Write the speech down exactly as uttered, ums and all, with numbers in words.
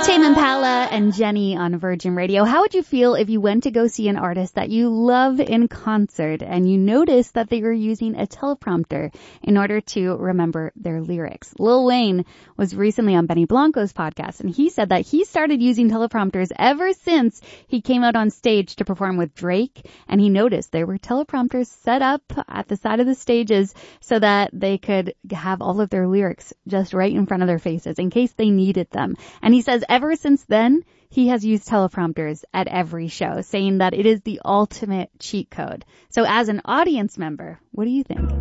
Tame Impala and Jenny on Virgin Radio. How would you feel if you went to go see an artist that you love in concert and you noticed that they were using a teleprompter in order to remember their lyrics? Lil Wayne was recently on Benny Blanco's podcast, and he said that he started using teleprompters ever since he came out on stage to perform with Drake, and he noticed there were teleprompters set up at the side of the stages so that they could have all of their lyrics just right in front of their faces in case they needed them. And he says ever since then, he has used teleprompters at every show, saying that it is the ultimate cheat code. So as an audience member, what do you think?